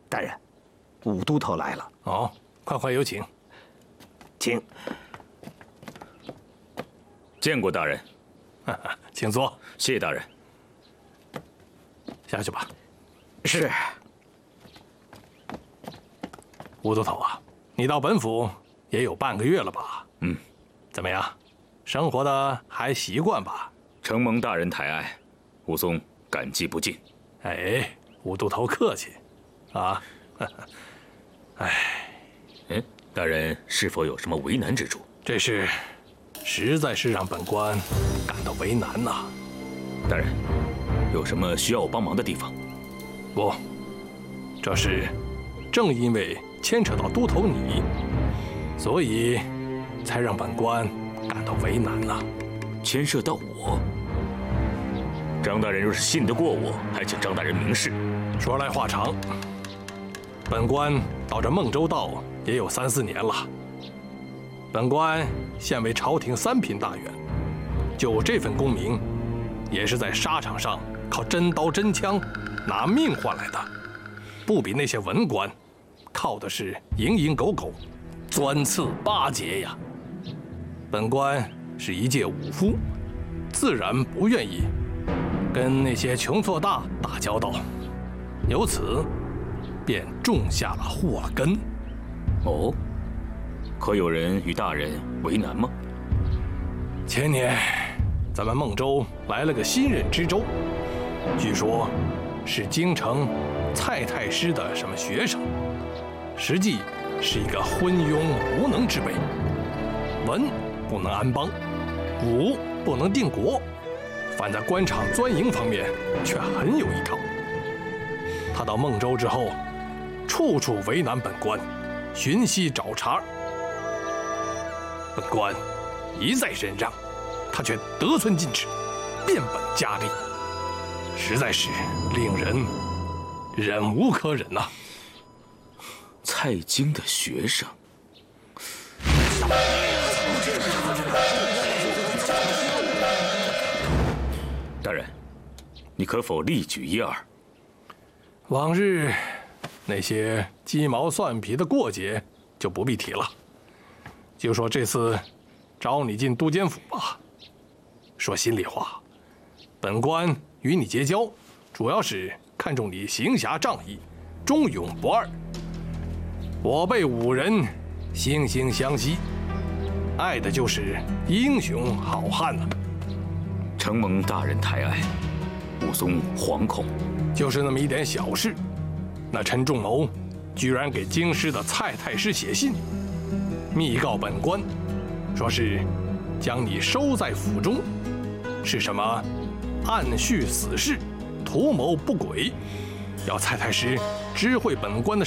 大人，武都头来了。 哦，快快有请。 请。 见过大人。 请坐。 谢大人。 下去吧。 是。 武都头啊，你到本府也有半个月了吧？ 嗯。 怎么样？生活的还习惯吧？ 承蒙大人抬爱，武松感激不尽。 哎，武都头客气。啊，哎， 大人是否有什么为难之处？ 这事实在是让本官感到为难呐。 大人，有什么需要我帮忙的地方？ 不，这事正因为牵扯到都头你，所以才让本官感到为难呐。 牵涉到我，张大人若是信得过我，还请张大人明示。 说来话长，本官到这孟州道也有3、4年了。本官现为朝廷3品大员，就这份功名，也是在沙场上靠真刀真枪拿命换来的，不比那些文官靠的是蝇营狗苟、钻刺巴结呀。本官是一介武夫，自然不愿意跟那些穷挫大打交道，由此便种下了祸根。 哦，可有人与大人为难吗？ 前年，咱们孟州来了个新任知州，据说是京城蔡太师的什么学生，实际是一个昏庸无能之辈。文不能安邦，武不能定国，反在官场钻营方面却很有一套。他到孟州之后，处处为难本官，寻隙找茬。本官一再忍让，他却得寸进尺，变本加厉，实在是令人忍无可忍呐。 蔡京的学生，大人，你可否例举1、2？ 往日那些鸡毛蒜皮的过节就不必提了，就说这次招你进都监府吧。说心里话，本官与你结交，主要是看重你行侠仗义、忠勇不二。我辈5人惺惺相惜，爱的就是英雄好汉呐。 承蒙大人抬爱，武松惶恐。 就是那么一点小事，那陈仲谋居然给京师的蔡太师写信，密告本官，说是将你收在府中，是什么暗叙死事，图谋不轨，要蔡太师知会本官的